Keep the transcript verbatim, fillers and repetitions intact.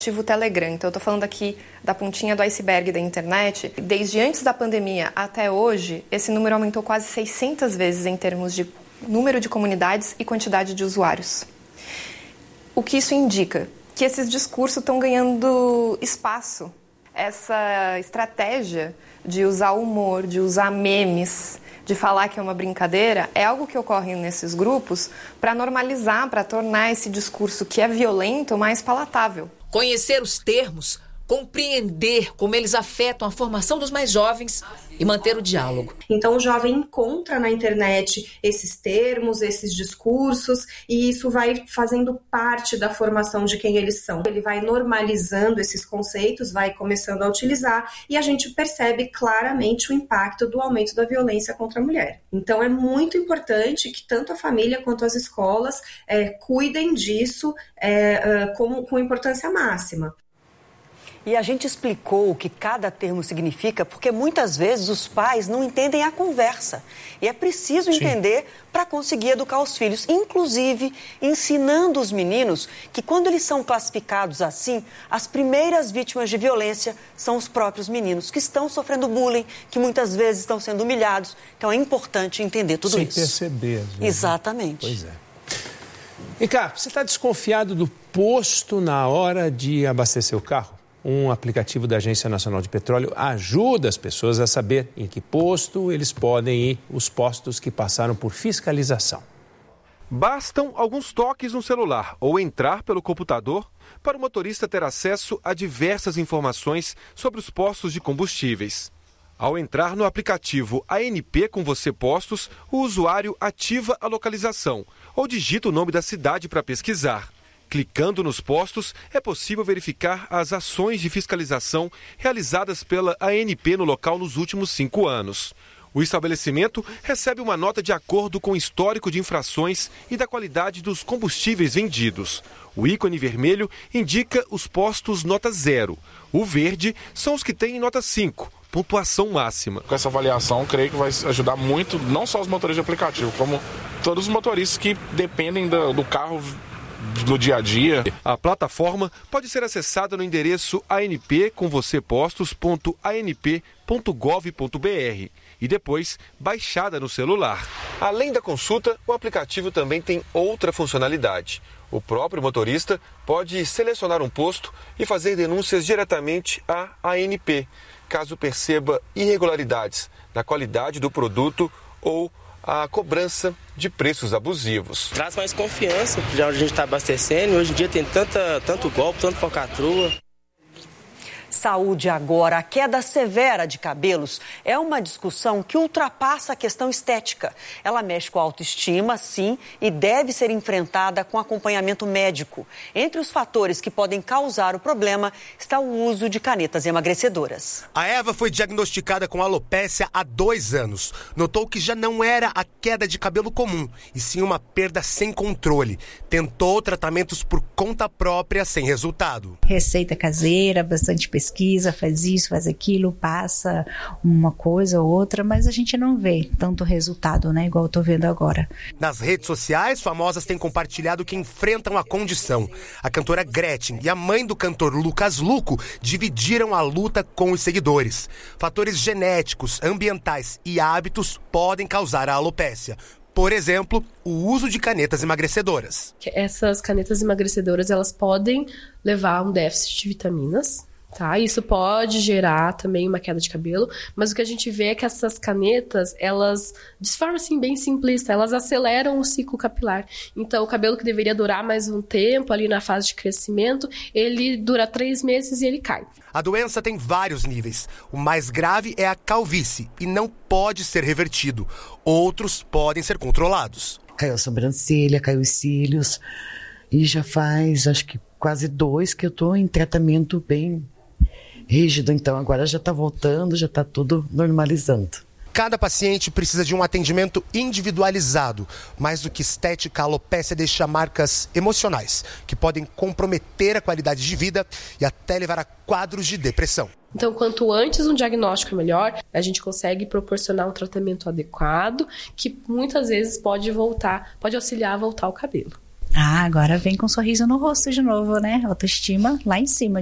O Telegram, então eu estou falando aqui da pontinha do iceberg da internet. Desde antes da pandemia até hoje, esse número aumentou quase seiscentas vezes em termos de número de comunidades e quantidade de usuários. O que isso indica? Que esses discursos estão ganhando espaço. Essa estratégia de usar humor, de usar memes, de falar que é uma brincadeira, é algo que ocorre nesses grupos para normalizar, para tornar esse discurso que é violento mais palatável. Conhecer os termos, compreender como eles afetam a formação dos mais jovens e manter o diálogo. Então o jovem encontra na internet esses termos, esses discursos, e isso vai fazendo parte da formação de quem eles são. Ele vai normalizando esses conceitos, vai começando a utilizar, e a gente percebe claramente o impacto do aumento da violência contra a mulher. Então é muito importante que tanto a família quanto as escolas é, cuidem disso é, é, como, com importância máxima. E a gente explicou o que cada termo significa porque muitas vezes os pais não entendem a conversa. E é preciso entender para conseguir educar os filhos, inclusive ensinando os meninos que quando eles são classificados assim, as primeiras vítimas de violência são os próprios meninos que estão sofrendo bullying, que muitas vezes estão sendo humilhados. Então é importante entender tudo Sem isso. Sem perceber, às vezes. Exatamente. Pois é. Vem cá, você está desconfiado do posto na hora de abastecer o carro? Um aplicativo da Agência Nacional de Petróleo ajuda as pessoas a saber em que posto eles podem ir, os postos que passaram por fiscalização. Bastam alguns toques no celular ou entrar pelo computador para o motorista ter acesso a diversas informações sobre os postos de combustíveis. Ao entrar no aplicativo A N P com Você Postos, o usuário ativa a localização ou digita o nome da cidade para pesquisar. Clicando nos postos, é possível verificar as ações de fiscalização realizadas pela A N P no local nos últimos cinco anos. O estabelecimento recebe uma nota de acordo com o histórico de infrações e da qualidade dos combustíveis vendidos. O ícone vermelho indica os postos nota zero. O verde são os que têm nota cinco, pontuação máxima. Com essa avaliação, creio que vai ajudar muito, não só os motoristas de aplicativo, como todos os motoristas que dependem do, do carro no dia a dia. A plataforma pode ser acessada no endereço a n p com você postos ponto a n p ponto gov ponto b r e depois baixada no celular. Além da consulta, o aplicativo também tem outra funcionalidade. O próprio motorista pode selecionar um posto e fazer denúncias diretamente à A N P, caso perceba irregularidades na qualidade do produto ou a cobrança de preços abusivos. Traz mais confiança, já onde a gente está abastecendo. Hoje em dia tem tanta, tanto golpe, tanto falcatrua. Saúde agora. A queda severa de cabelos é uma discussão que ultrapassa a questão estética. Ela mexe com a autoestima, sim, e deve ser enfrentada com acompanhamento médico. Entre os fatores que podem causar o problema está o uso de canetas emagrecedoras. A Eva foi diagnosticada com alopécia há dois anos. Notou que já não era a queda de cabelo comum, e sim uma perda sem controle. Tentou tratamentos por conta própria sem resultado. Receita caseira, bastante pesquisa. pesquisa, faz isso, faz aquilo, passa uma coisa ou outra, mas a gente não vê tanto resultado, né? Igual eu tô vendo agora. Nas redes sociais, famosas têm compartilhado que enfrentam a condição. A cantora Gretchen e a mãe do cantor Lucas Luco dividiram a luta com os seguidores. Fatores genéticos, ambientais e hábitos podem causar a alopécia. Por exemplo, o uso de canetas emagrecedoras. Essas canetas emagrecedoras, elas podem levar a um déficit de vitaminas. Tá? Isso pode gerar também uma queda de cabelo, mas o que a gente vê é que essas canetas, elas, de forma assim bem simplista, elas aceleram o ciclo capilar. Então, o cabelo que deveria durar mais um tempo, ali na fase de crescimento, ele dura três meses e ele cai. A doença tem vários níveis. O mais grave é a calvície e não pode ser revertido. Outros podem ser controlados. Caiu a sobrancelha, caiu os cílios e já faz, acho que quase dois que eu estou em tratamento bem rígido, então agora já está voltando, já está tudo normalizando. Cada paciente precisa de um atendimento individualizado. Mais do que estética, a alopécia deixa marcas emocionais, que podem comprometer a qualidade de vida e até levar a quadros de depressão. Então, quanto antes um diagnóstico é melhor, a gente consegue proporcionar um tratamento adequado, que muitas vezes pode voltar, pode auxiliar a voltar o cabelo. Ah, agora vem com um sorriso no rosto de novo, né? Autoestima lá em cima.